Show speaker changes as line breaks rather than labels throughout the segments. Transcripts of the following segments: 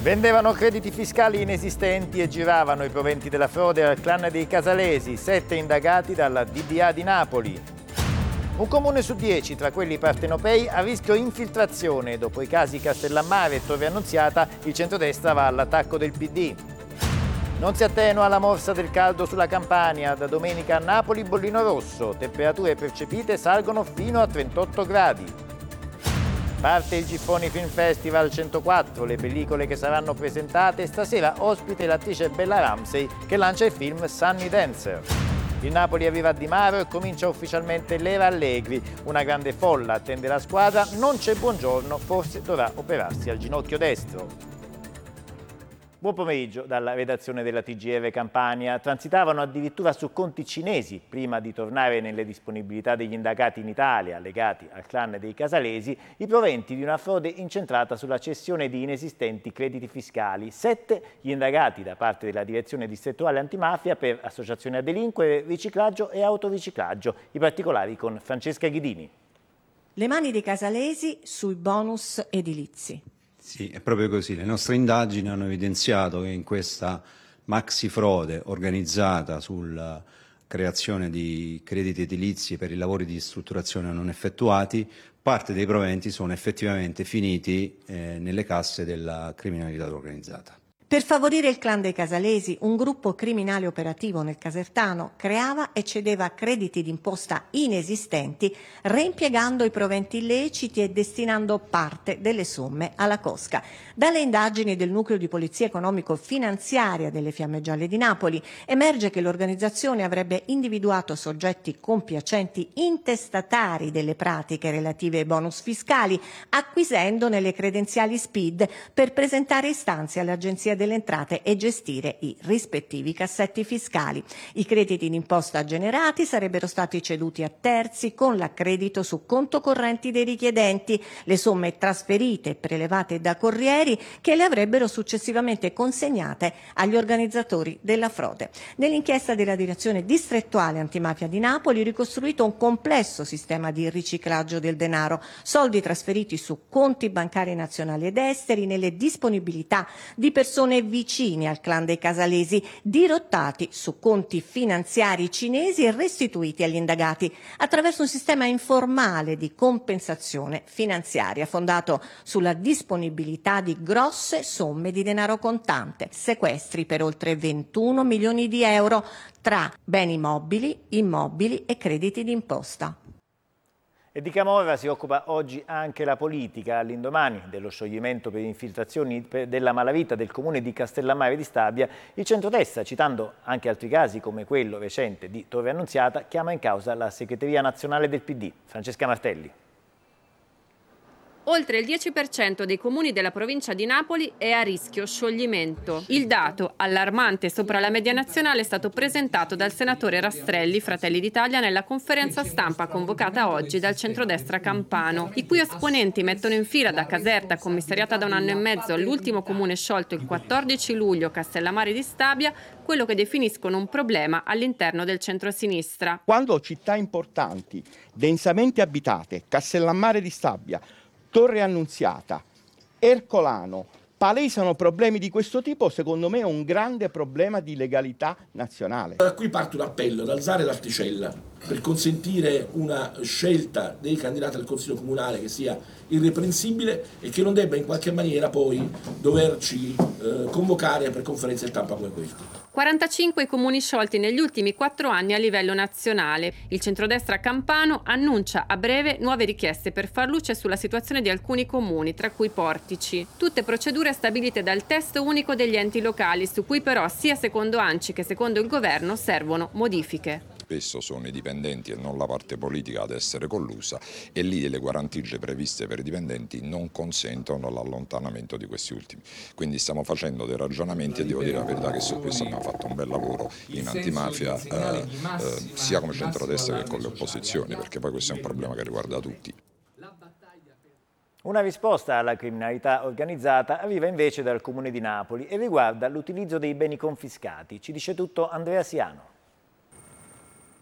Vendevano crediti fiscali inesistenti e giravano i proventi della frode al clan dei Casalesi, 7 indagati dalla DDA di Napoli. Un comune su 10 tra quelli partenopei a rischio infiltrazione. Dopo i casi Castellammare e Torre Annunziata, il centrodestra va all'attacco del PD. Non si attenua la morsa del caldo sulla Campania. Da domenica a Napoli bollino rosso. Temperature percepite salgono fino a 38 gradi. Parte il Giffoni Film Festival 104, le pellicole che saranno presentate. Stasera ospite l'attrice Bella Ramsey che lancia il film Sunny Dancer. Il Napoli arriva a Di Maro e comincia ufficialmente l'era Allegri. Una grande folla attende la squadra, non c'è buongiorno, forse dovrà operarsi al ginocchio destro. Buon pomeriggio dalla redazione della TGR Campania. Transitavano addirittura su conti cinesi prima di tornare nelle disponibilità degli indagati in Italia, legati al clan dei Casalesi, i proventi di una frode incentrata sulla cessione di inesistenti crediti fiscali. 7 gli indagati da parte della Direzione Distrettuale Antimafia per associazione a delinquere, riciclaggio e autoriciclaggio. I particolari con Francesca Ghidini.
Le mani dei Casalesi sui bonus edilizi.
Sì, è proprio così. Le nostre indagini hanno evidenziato che in questa maxi frode organizzata sulla creazione di crediti edilizi per i lavori di ristrutturazione non effettuati, parte dei proventi sono effettivamente finiti nelle casse della criminalità organizzata.
Per favorire il clan dei Casalesi, un gruppo criminale operativo nel Casertano creava e cedeva crediti d'imposta inesistenti, reimpiegando i proventi illeciti e destinando parte delle somme alla cosca. Dalle indagini del nucleo di polizia economico-finanziaria delle Fiamme Gialle di Napoli emerge che l'organizzazione avrebbe individuato soggetti compiacenti intestatari delle pratiche relative ai bonus fiscali, acquisendone le credenziali SPID per presentare istanze all'Agenzia delle Entrate e gestire i rispettivi cassetti fiscali. I crediti d'imposta generati sarebbero stati ceduti a terzi con l'accredito su conto correnti dei richiedenti, le somme trasferite e prelevate da corrieri che le avrebbero successivamente consegnate agli organizzatori della frode. Nell'inchiesta della Direzione Distrettuale Antimafia di Napoli è ricostruito un complesso sistema di riciclaggio del denaro, soldi trasferiti su conti bancari nazionali ed esteri nelle disponibilità di persone vicini al clan dei Casalesi, dirottati su conti finanziari cinesi e restituiti agli indagati attraverso un sistema informale di compensazione finanziaria fondato sulla disponibilità di grosse somme di denaro contante, sequestri per oltre 21 milioni di euro tra beni mobili, immobili e crediti d'imposta.
E di camorra si occupa oggi anche la politica. All'indomani dello scioglimento per infiltrazioni della malavita del comune di Castellammare di Stabia, il centrodestra, citando anche altri casi come quello recente di Torre Annunziata, chiama in causa la segreteria nazionale del PD. Francesca Martelli.
Oltre il 10% dei comuni della provincia di Napoli è a rischio scioglimento. Il dato, allarmante sopra la media nazionale, è stato presentato dal senatore Rastrelli, Fratelli d'Italia, nella conferenza stampa convocata oggi dal centrodestra campano, i cui esponenti mettono in fila da Caserta, commissariata da 1 anno e mezzo, all'ultimo comune sciolto il 14 luglio, Castellammare di Stabia, quello che definiscono un problema all'interno del centrosinistra.
Quando città importanti, densamente abitate, Castellammare di Stabia, Torre Annunziata, Ercolano, palesano problemi di questo tipo, secondo me è un grande problema di legalità nazionale.
Da qui parte un appello ad alzare l'asticella per consentire una scelta dei candidati al Consiglio Comunale che sia irreprensibile e che non debba in qualche maniera poi doverci convocare per conferenze stampa come queste.
45 comuni sciolti negli ultimi 4 anni a livello nazionale. Il centrodestra campano annuncia a breve nuove richieste per far luce sulla situazione di alcuni comuni, tra cui Portici. Tutte procedure stabilite dal testo unico degli enti locali, su cui però sia secondo ANCI che secondo il governo servono modifiche.
Spesso sono i dipendenti e non la parte politica ad essere collusa e lì le guarentigie previste per i dipendenti non consentono l'allontanamento di questi ultimi. Quindi stiamo facendo dei ragionamenti e devo dire la verità che su questo abbiamo fatto un bel lavoro in antimafia sia come centrodestra che con le opposizioni, perché poi questo è un problema che riguarda tutti.
Una risposta alla criminalità organizzata arriva invece dal Comune di Napoli e riguarda l'utilizzo dei beni confiscati. Ci dice tutto Andrea Siano.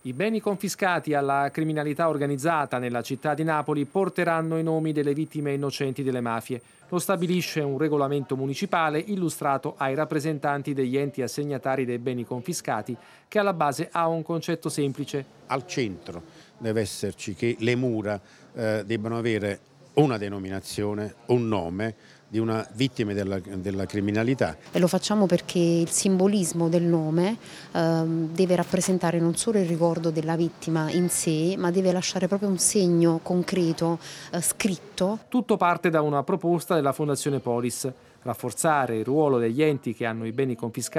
I beni confiscati alla criminalità organizzata nella città di Napoli porteranno i nomi delle vittime innocenti delle mafie. Lo stabilisce un regolamento municipale illustrato ai rappresentanti degli enti assegnatari dei beni confiscati, che alla base ha un concetto semplice.
Al centro deve esserci che le mura debbano avere una denominazione, un nome di una vittima della criminalità.
E lo facciamo perché il simbolismo del nome deve rappresentare non solo il ricordo della vittima in sé, ma deve lasciare proprio un segno concreto, scritto.
Tutto parte da una proposta della Fondazione Polis: rafforzare il ruolo degli enti che hanno i beni confiscati